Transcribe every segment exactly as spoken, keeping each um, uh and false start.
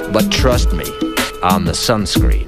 But trust me on the sunscreen.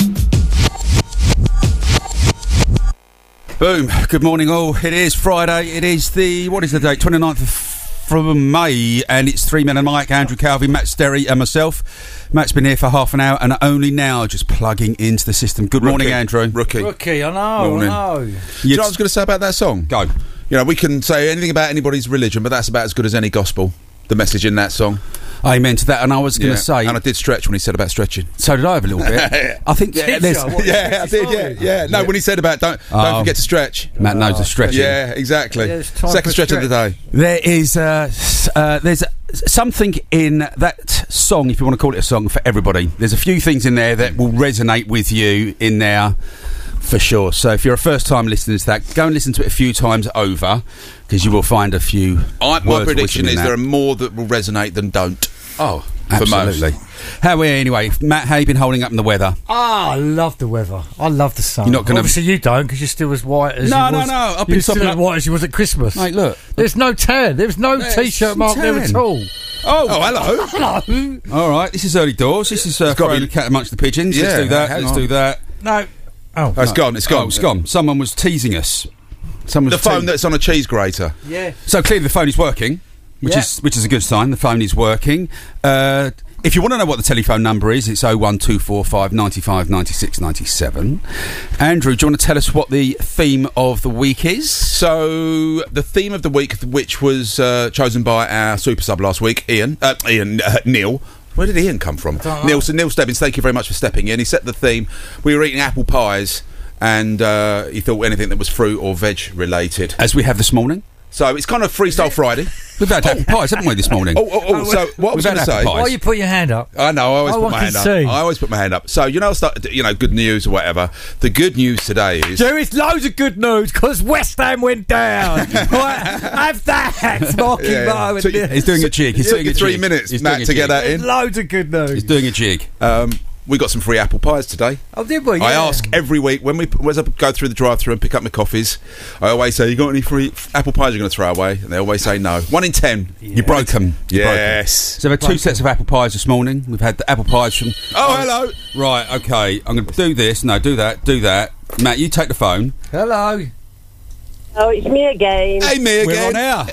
Boom. Good morning all. It is Friday. It is the, what is the date? twenty-ninth of from May, and it's three men and Mike, Andrew Calvin, Matt Sterry and myself. Matt's been here for half an hour and only now just plugging into the system. Good Rookie. morning, Andrew. Rookie. Rookie, I know, Morning. I know. Do you know what I was going to say about that song? Go. You know, we can say anything about anybody's religion, but that's about as good as any gospel, the message in that song. Amen to that. And I was going to Yeah. say... And I did stretch when he said about stretching. So did I have a little bit. I think Teacher, there's... what, Yeah, I did, yeah, yeah. No, when he said about don't Oh. don't forget to stretch. Matt knows the stretching. Yeah, exactly. Yeah, it's time Second for stretch of the stretch. day. There is uh, s- uh, there's something in that song, if you want to call it a song, for everybody. There's a few things in there that will resonate with you in there for sure. So if you're a first time listener to that, go and listen to it a few times over, because you will find a few I, my words prediction written in is that. there are more that will resonate than don't. Oh, for most. absolutely. How are we anyway? Matt, how you been holding up in the weather? Ah, I love the weather. I love the sun. You're not gonna- Obviously you don't, because you're still as white as No, you no, was. no, I've been You're still topping as up- white as you was at Christmas. Mate, look. There's no tan. There's no There's t-shirt some mark there tan. at all. Oh, Oh, hello. Hello. all right. This is early doors. This is uh, gotta throwing be- the cat amongst the pigeons. Yeah, Let's do that. hang Let's on. do that. No. Oh. Oh, it's gone, it's gone. Oh, it's gone. Someone was teasing us. Someone The was phone te- that's on a cheese grater. Yeah. So clearly the phone is working, which Yeah. is which is a good sign. The phone is working. Uh, if you want to know what the telephone number is, it's oh one two four five nine five nine six nine seven. Andrew, do you want to tell us what the theme of the week is? So the theme of the week, which was uh, chosen by our super sub last week, Ian, uh, Ian, uh, Neil. Where did Ian come from? don't know. Neil. So Neil Stebbins, thank you very much for stepping in. He set the theme. We were eating apple pies, and uh, he thought anything that was fruit or veg related. As we have this morning. So it's kind of Freestyle Friday. We've had apple pies, haven't we, this morning? Oh, oh, oh. So what I was We've going had to apple say. pies. Why you put your hand up? I know. I always Oh, put I my can hand up. see. I always put my hand up. So you know, start, you know, good news or whatever. The good news today is. There is loads of good news because West Ham went down. Right, have that, Marky Yeah, yeah. Moe. So and you- the- He's doing a jig. He's Took doing you a three jig. minutes, He's Matt, doing a to get jig. that in. There's loads of good news. He's doing a jig. Um, we got some free apple pies today. Oh, did we? I Yeah. ask every week when we as I go through the drive-through and pick up my coffees. I always say, "You got any free f- apple pies you're going to throw away?" And they always say no. One in ten. You broke them. You broke 'em. Yes. So we've had two sets of apple pies this morning. We've had the apple pies from... Oh, hello. Right, okay. I'm going to do this. No, do that. Do that. Matt, you take the phone. Hello. Oh, it's me again. Hey, me We're again. on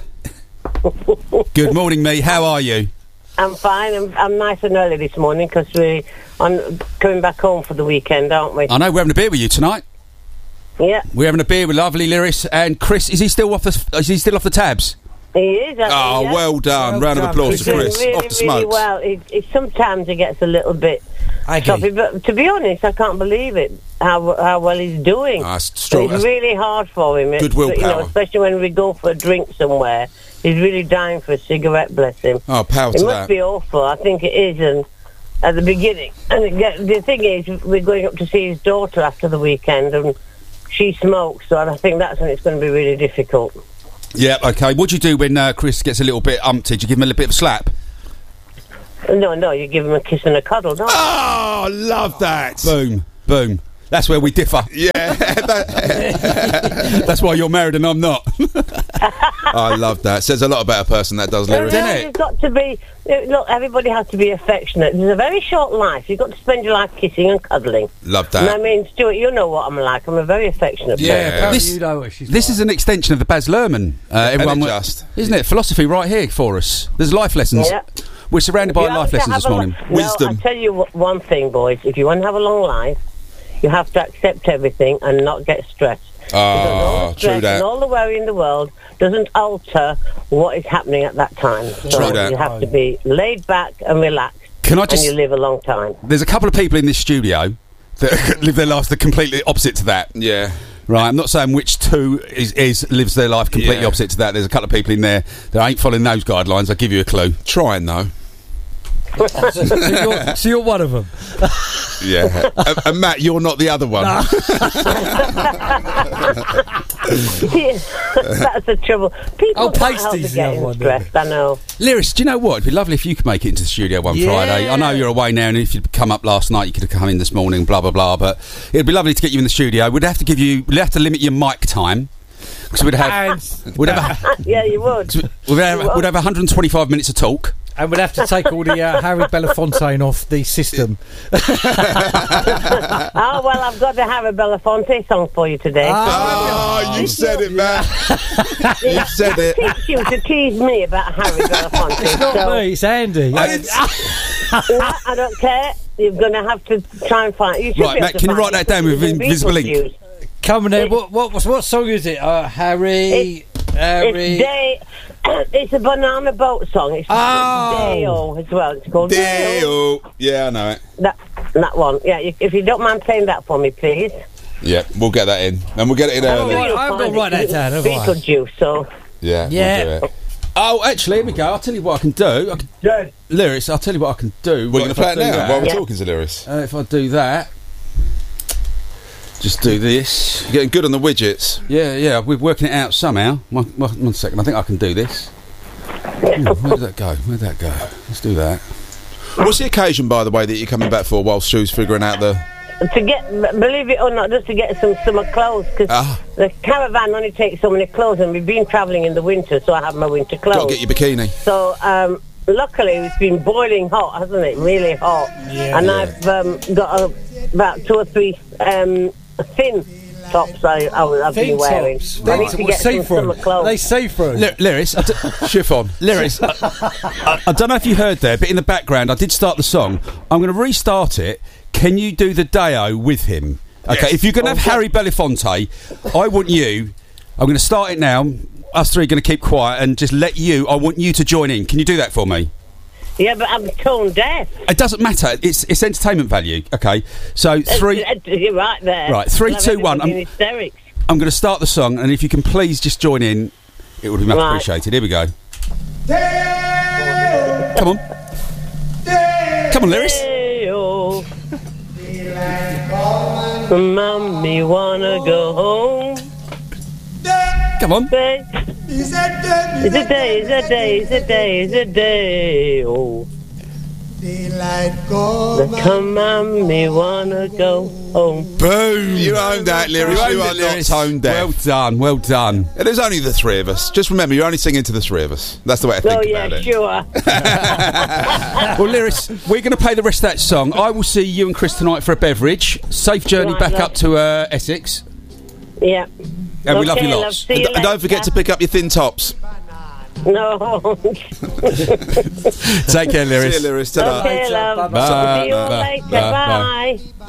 air. Good morning, me. How are you? I'm fine. I'm, I'm nice and early this morning because we're on, coming back home for the weekend, aren't we? I know we're having a beer with you tonight. Yeah, We're having a beer with lovely Lyris and Chris. Is he still off the? Is he still off the tabs? he is. I think, Oh, yeah. well done. Well Round of done. applause He's to doing Chris. really, Off the really smokes. well. It, it, sometimes he gets a little bit Aggie. choppy, but to be honest, I can't believe it. How how well he's doing. Ah, it's strong. It's really hard for him. Good It's- you know, willpower. especially when we go for a drink somewhere. He's really dying for a cigarette. Bless him. Oh, power It to must that. be awful. I think it is, and at the beginning. And it, the thing is, we're going up to see his daughter after the weekend, and she smokes, so I think that's when it's going to be really difficult. Yeah. Okay. What do you do when uh, Chris gets a little bit umpty? Do you give him a little bit of a slap? No, no, you give him a kiss and a cuddle, don't you? Oh, love that. Boom. Boom. That's where we differ. Yeah. that- That's why you're married and I'm not. I love that. Says a lot about a person that does No, lyrics. no, Isn't it? you've got to be. Look, everybody has to be affectionate. There's a very short life. You've got to spend your life kissing and cuddling. Love And I that. mean, Stuart, you know what I'm like. I'm a very affectionate Yeah, person. apparently This- you know what she's This like. is an extension of the Baz Luhrmann. Uh, everyone, it wa- just? isn't it? Philosophy right here for us. There's life lessons. Yeah. We're surrounded by You life have to lessons have this a lo- morning. No, Wisdom. I tell you what, one thing, boys. If you want to have a long life, you have to accept everything and not get stressed. Because all Oh, the true stress that. and all the worry in the world doesn't alter what is happening at that time. So True that. you have to be laid back and relaxed, Can I and just... you live a long time. There's a couple of people in this studio that live their lives the completely opposite to that. Yeah. Right, I'm not saying which two is, is lives their life completely Yeah. opposite to that. There's a couple of people in there that ain't following those guidelines. I'll give you a clue. Trying though. so, you're, so you're one of them. Yeah. and, and Matt, you're not the other one. That's the trouble. People Oh, can't help pasties but the get other one, stressed. I know. Lyris, do you know what? It'd be lovely if you could make it into the studio one Yeah. Friday. I know you're away now, and if you'd come up last night, you could have come in this morning, blah, blah, blah. But it'd be lovely to get you in the studio. We'd have to give you, we'd have to limit your mic time. Because we'd have, And we'd have, Yeah, you would. we'd have, we'd have one hundred twenty-five minutes of talk. And we'll have to take all the uh, Harry Belafonte off the system. Oh, well, I've got the Harry Belafonte song for you today. Oh, you said it, man. You said it. Teach you to tease me about Harry Belafonte. It's not so, me, it's Andy. no, I don't care. You're going to have to try and find. You should Right, be able Matt, to can you find write that it. down with It's invisible ink? Beetlejuice. Come on then. It- What, what, what, what song is it? Uh, Harry... Harry... It's day. It's a Banana Boat song. It's Oh. Deo as well. It's called Deo. Deo. Yeah, I know it. That that one. Yeah. You, if you don't mind playing that for me, please. Yeah, we'll get that in. And we'll get it in Oh, early. right. You'll I've got find to write it, that down, it's haven't I? Beetlejuice. So Yeah, Yeah. we'll do it. Oh, actually, here we go. I'll tell you what I can do. I can, lyrics, I'll tell you what I can do. We're Right, going to if play I it do now that- while we're Yeah. talking, Zoliris. Uh, if I do that, just do this. You're getting good on the widgets. Yeah, yeah, we're working it out somehow. One, one, one second, I think I can do this. Hmm, where did that go? Where did that go? Let's do that. What's the occasion, by the way, that you're coming back for while Stu's figuring out the... to get, believe it or not, just to get some summer clothes because Ah. the caravan only takes so many clothes, and we've been travelling in the winter, so I have my winter clothes. Got to get your bikini. So, um, luckily, it's been boiling hot, hasn't it? Really hot. Yeah. and Yeah. I've um, got a, about two or three um, thin tops I, I, I've Thin been wearing. tops. I need They- to what, get some see-through? summer clothes. They see through. Ly- lyrics, I d- Chiffon. lyrics. I, I, I don't know if you heard there, but in the background, I did start the song. I'm going to restart it. Can you do the Deo with him? Okay, Yes. if you're going to have Okay. Harry Belafonte, I want you. I'm going to start it now. Us three are going to keep quiet and just let you. I want you to join in. Can you do that for me? Yeah, but I'm tone deaf. It doesn't matter. It's it's entertainment value. Okay, so three. Uh, You're right there. Right, three, I'll have two, one. everybody in I'm- hysterics. I'm going to start the song, and if you can please just join in, it would be much Right. appreciated. Here we go. Come on. Come on, Lyris. Hey-oh. Mommy wanna go home. Come on. Babe. It's a day, it's a day, it's a day, it's a day. Oh, come on, me wanna go home. Boom! You owned that, Lyris. You, are not tone Well deaf. done, well done. It is only the three of us. Just remember, you're only singing to the three of us. That's the way to think Oh about yeah, it. sure. Well, Lyris, we're going to play the rest of that song. I will see you and Chris tonight for a beverage. Safe journey Right, back love. up to uh, Essex. Yeah. And we love Okay, you love, lots. see you And, and don't forget to later. pick up your thin tops. No. Take care, Lyris. See you, Lyris. Ta-da. Okay, love. Bye. See you Bye. later. Bye. Bye. Bye.